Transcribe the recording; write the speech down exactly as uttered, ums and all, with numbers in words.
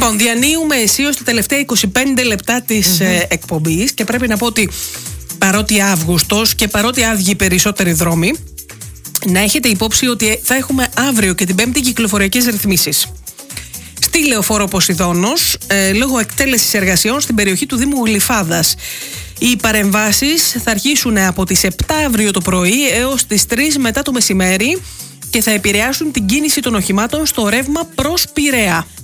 Λοιπόν, διανύουμε αισίως τα τελευταία είκοσι πέντε λεπτά της mm-hmm. ε, εκπομπής και πρέπει να πω ότι παρότι Αύγουστος και παρότι άδειοι περισσότεροι δρόμοι, να έχετε υπόψη ότι θα έχουμε αύριο και την Πέμπτη κυκλοφοριακές ρυθμίσεις. Στη Λεωφόρο Ποσειδώνος, ε, λόγω εκτέλεσης εργασιών στην περιοχή του Δήμου Γλυφάδας. Οι παρεμβάσεις θα αρχίσουν από τις επτά αύριο το πρωί έως τις τρεις μετά το μεσημέρι και θα επηρεάσουν την κίνηση των οχημάτων στο ρεύμα προς Πειραιά.